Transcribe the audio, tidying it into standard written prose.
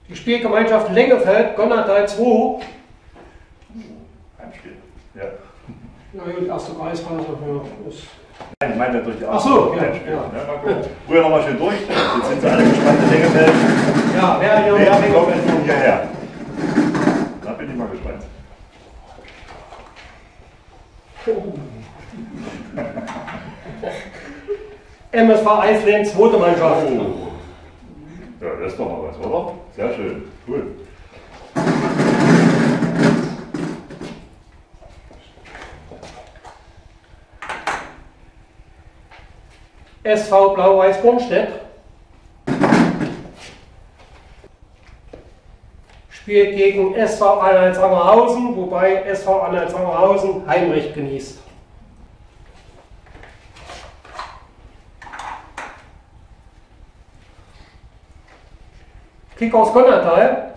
Die Spielgemeinschaft Lengefeld, Gonnertal 2. Heimspiel. Ja. Na gut, erste Kreisklasse. Ja, Nein, ich meine natürlich auch. Ach so, ja. Heimspiel. Ja. Mal gucken. Früher nochmal schön durch. Jetzt sind sie alle gespannt in Lengefeld. ja, wer Wer kommt denn nun hierher? Da bin ich mal gespannt. MSV Eisleben, zweite Mannschaft. Oh. Ja, das ist doch mal was, oder? Sehr schön. Cool. SV Blau-Weiß Bornstedt spielt gegen SV Anhalt-Sangerhausen, wobei SV Anhalt-Sangerhausen Heimrecht genießt. Kickers Gonnertal